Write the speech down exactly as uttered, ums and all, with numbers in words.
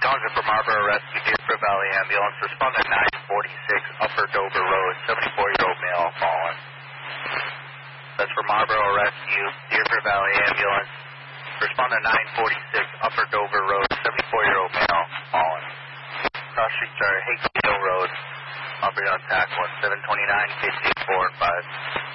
Calling for Marlboro Rescue, Deerfield Valley Ambulance. Respond to nine forty-six Upper Dover Road, seventy-four-year-old male fallen. That's for Marlboro Rescue, Deerfield Valley Ambulance. Respond to nine forty-six Upper Dover Road, seventy-four-year-old male fallen. Cross streets are Higley Hill Road. Operating on T A C one seven twenty-nine, K C four five.